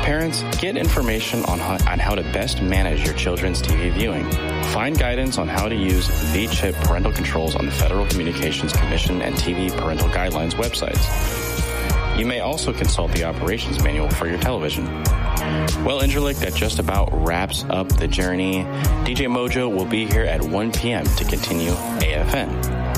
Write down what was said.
Parents, get information on how to best manage your children's TV viewing. Find guidance on how to use V-Chip parental controls on the Federal Communications Commission and TV Parental Guidelines websites. You may also consult the operations manual for your television. Well, Ingerlick, that just about wraps up the journey. DJ Mojo will be here at 1 p.m. to continue AFN.